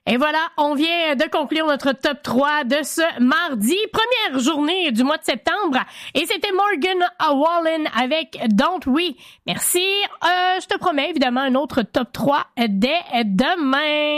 Et voilà, on vient de conclure notre top 3 de ce mardi, première journée du mois de septembre. Et c'était Morgan Wallen avec Don't We. Merci. Je te promets évidemment un autre top 3 dès demain.